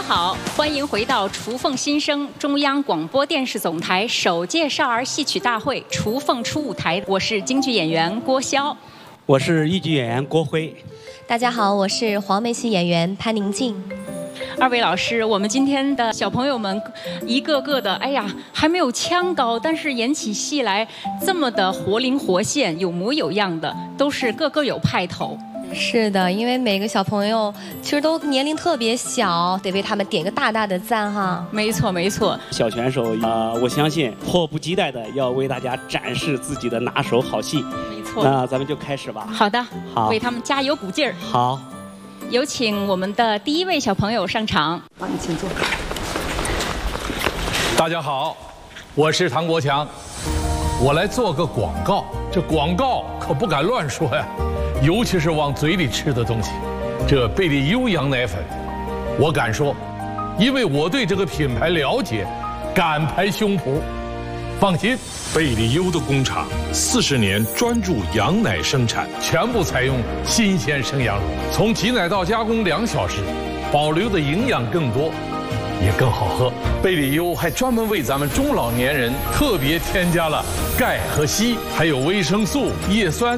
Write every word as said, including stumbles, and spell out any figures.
家好，欢迎回到《雏凤新生》中央广播电视总台首届少儿戏曲大会《雏凤》初舞台，我是京剧演员郭霄， 我是豫剧演员郭辉。 大家好，我是黄梅戏演员潘宁静。 二位老师，我们今天的小朋友们一个个的，哎呀，还没有腔高，但是演起戏来这么的活灵活现，有模有样的，都是个个有派头。 是的，因为每个小朋友其实都年龄特别小，得为他们点个大大的赞哈。 没错，没错。 小选手啊、呃，我相信迫不及待的要为大家展示自己的拿手好戏。 没错。 那咱们就开始吧。 好的。 好。 为他们加油鼓劲儿。 好。 有请我们的第一位小朋友上场。 好，你请坐。 大家好，我是唐国强，我来做个广告。这广告可不敢乱说呀，尤其是往嘴里吃的东西。这贝利优羊奶粉，我敢说，因为我对这个品牌了解，敢拍胸脯。放心， 贝利优的工厂四十年专注羊奶生产， 全部采用新鲜生羊乳，从挤奶到加工两小时，保留的营养更多，也更好喝。贝利优还专门为咱们中老年人特别添加了钙和硒，还有维生素、叶酸